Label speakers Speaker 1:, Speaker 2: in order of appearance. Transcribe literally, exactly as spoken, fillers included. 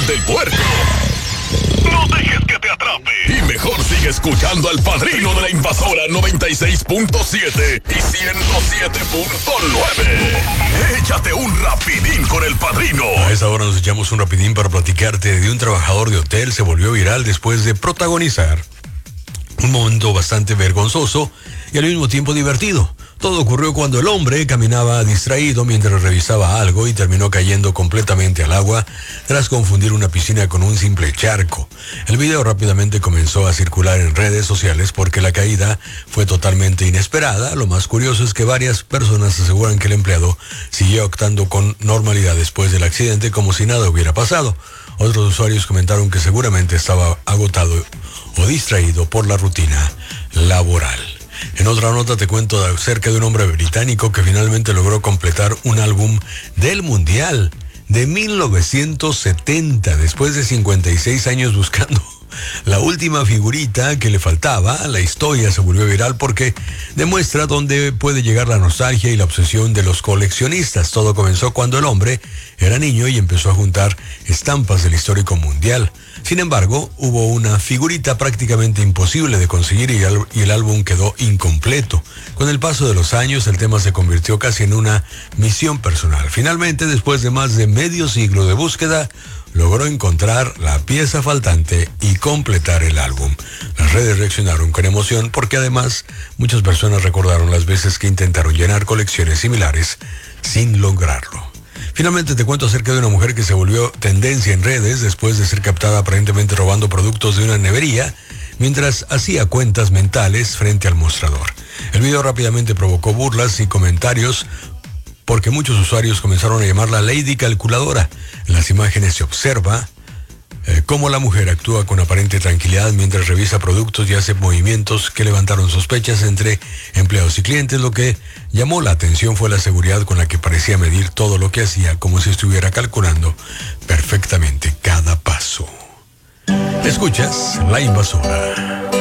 Speaker 1: final del puerto. No dejes que te atrape. Y mejor sigue escuchando al Padrino de la Invasora noventa y seis punto siete y ciento siete punto nueve. Échate un rapidín con el Padrino.
Speaker 2: A esa hora nos echamos un rapidín para platicarte de un trabajador de hotel. Se volvió viral después de protagonizar un momento bastante vergonzoso y al mismo tiempo divertido. Todo ocurrió cuando el hombre caminaba distraído mientras revisaba algo y terminó cayendo completamente al agua tras confundir una piscina con un simple charco. El video rápidamente comenzó a circular en redes sociales porque la caída fue totalmente inesperada. Lo más curioso es que varias personas aseguran que el empleado siguió actuando con normalidad después del accidente como si nada hubiera pasado. Otros usuarios comentaron que seguramente estaba agotado o distraído por la rutina laboral. En otra nota te cuento acerca de un hombre británico que finalmente logró completar un álbum del Mundial de mil novecientos setenta, después de cincuenta y seis años buscando la última figurita que le faltaba. La historia se volvió viral porque demuestra dónde puede llegar la nostalgia y la obsesión de los coleccionistas. Todo comenzó cuando el hombre era niño y empezó a juntar estampas del histórico mundial. Sin embargo, hubo una figurita prácticamente imposible de conseguir y el, y el álbum quedó incompleto. Con el paso de los años, el tema se convirtió casi en una misión personal. Finalmente, después de más de medio siglo de búsqueda, logró encontrar la pieza faltante y completar el álbum. Las redes reaccionaron con emoción porque además muchas personas recordaron las veces que intentaron llenar colecciones similares sin lograrlo. Finalmente te cuento acerca de una mujer que se volvió tendencia en redes después de ser captada aparentemente robando productos de una nevería mientras hacía cuentas mentales frente al mostrador. El video rápidamente provocó burlas y comentarios porque muchos usuarios comenzaron a llamarla Lady Calculadora. En las imágenes se observa eh, cómo la mujer actúa con aparente tranquilidad mientras revisa productos y hace movimientos que levantaron sospechas entre empleados y clientes. Lo que llamó la atención fue la seguridad con la que parecía medir todo lo que hacía, como si estuviera calculando perfectamente cada paso. Escuchas La Invasora.